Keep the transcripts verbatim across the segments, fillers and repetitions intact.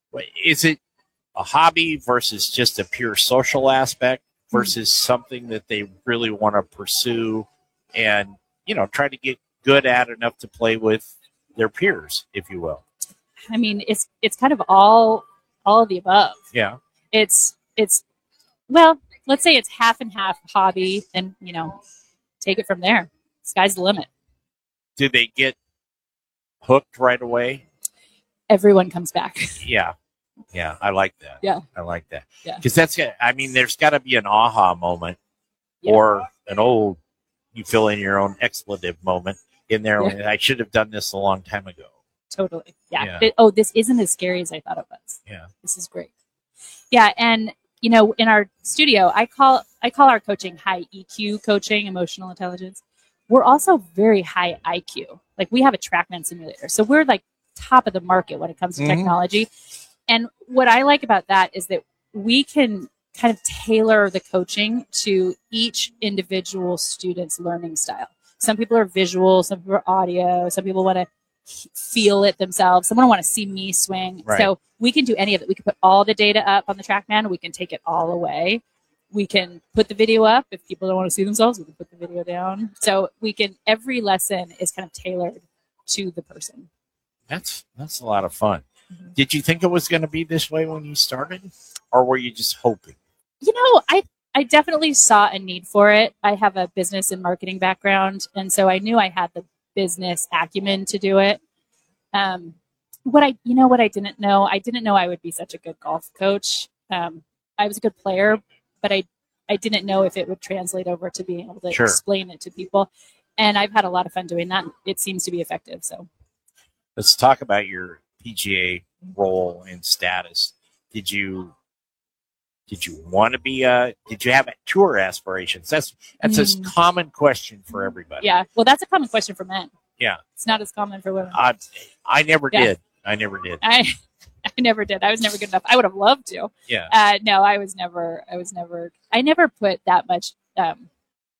Is it a hobby versus just a pure social aspect versus mm-hmm. something that they really want to pursue and, you know, try to get good at enough to play with their peers, if you will? I mean, it's it's kind of all all of the above. Yeah. It's it's well, let's say it's half and half hobby, and you know, take it from there. Sky's the limit. Do they get hooked right away? Everyone comes back. Yeah. Yeah, I like that. Yeah. I like that. Yeah. Because that's, I mean, there's got to be an aha moment yeah. or an old, you fill in your own expletive moment in there. Yeah. I should have done this a long time ago. Totally. Yeah. yeah. It, oh, this isn't as scary as I thought it was. Yeah. This is great. Yeah. And, you know, in our studio, I call, I call our coaching high E Q coaching, emotional intelligence. We're also very high I Q. Like we have a TrackMan simulator. So we're like top of the market when it comes to mm-hmm. technology. And what I like about that is that we can kind of tailor the coaching to each individual student's learning style. Some people are visual, some people are audio, some people want to feel it themselves. Someone want to see me swing. Right. So we can do any of it. We can put all the data up on the TrackMan. We can take it all away. We can put the video up. If people don't want to see themselves, we can put the video down. So we can, every lesson is kind of tailored to the person. That's, that's a lot of fun. Mm-hmm. Did you think it was going to be this way when you started, or were you just hoping? You know, I, I definitely saw a need for it. I have a business and marketing background, and so I knew I had the business acumen to do it. Um, what I, you know, what I didn't know, I didn't know I would be such a good golf coach. Um, I was a good player, but I, I didn't know if it would translate over to being able to sure. explain it to people. And I've had a lot of fun doing that. It seems to be effective. So let's talk about your P G A role and status. Did you did you want to be a did you have tour aspirations? That's that's mm. a common question for everybody. Yeah. Well, that's a common question for men. Yeah. It's not as common for women. I, I never yeah. did. I never did. I I never did. I was never good enough. I would have loved to. Yeah. Uh, no, I was never I was never I never put that much um,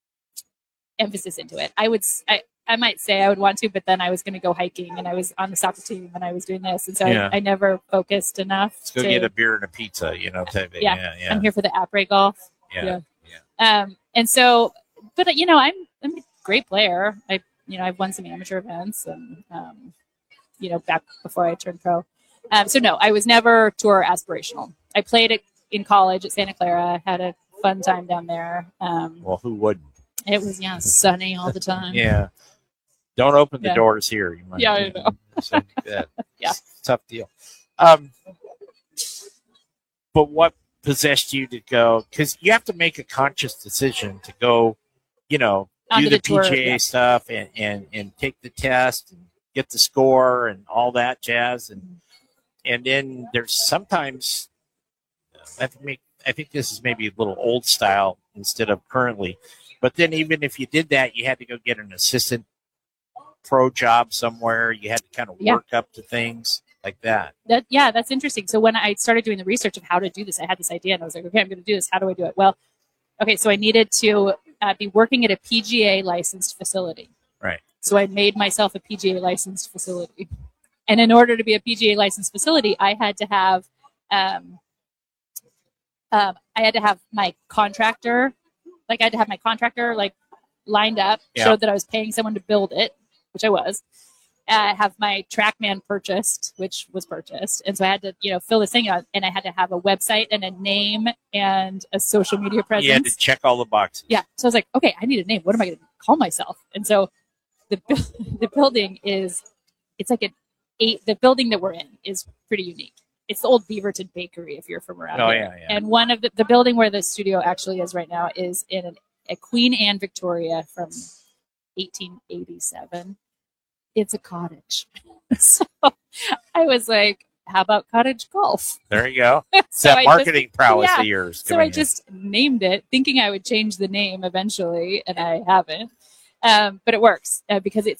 emphasis into it. I would I I might say I would want to, but then I was going to go hiking and I was on the soccer team and I was doing this. And so yeah. I, I never focused enough. Let's go to, get a beer and a pizza, you know. Type of, yeah. yeah, yeah. I'm here for the après golf. Yeah. Yeah. yeah. Um, and so, but you know, I'm, I'm a great player. I, you know, I've won some amateur events and, um, you know, back before I turned pro. Um, so no, I was never tour aspirational. I played it in college at Santa Clara, had a fun time down there. Um, well, who wouldn't? It was, yeah, sunny all the time. yeah. Don't open the yeah. doors here. You might yeah, I know. So that. yeah. Tough deal. Um, but what possessed you to go? Because you have to make a conscious decision to go, you know, Onto do the, the tour, P G A yeah. stuff and, and, and take the test and get the score and all that jazz. And and then there's sometimes, I think, I think this is maybe a little old style instead of currently. But then even if you did that, you had to go get an assistant pro job somewhere. You had to kind of work yeah. up to things like that. That yeah, that's interesting. So when I started doing the research of how to do this, I had this idea and I was like, okay, I'm going to do this. How do I do it? Well, okay, so I needed to uh, be working at a P G A licensed facility. Right. So I made myself a P G A licensed facility. And in order to be a P G A licensed facility, I had to have, um, um, I had to have my contractor, like I had to have my contractor like lined up, yeah. showed that I was paying someone to build it, which I was. I have my TrackMan purchased, which was purchased. And so I had to, you know, fill this thing out, and I had to have a website and a name and a social media presence. You had to check all the boxes. Yeah. So I was like, okay, I need a name. What am I going to call myself? And so the the building is, it's like an eight, the building that we're in is pretty unique. It's the old Beaverton Bakery, if you're from around oh, here. Yeah, yeah. And one of the, the building where the studio actually is right now is in an, a Queen Anne Victoria from eighteen eighty-seven. It's a cottage. So I was like, how about cottage golf? There you go. So that marketing just, prowess yeah. of yours. So I in. just named it, thinking I would change the name eventually, and I haven't. Um, but it works uh, because it's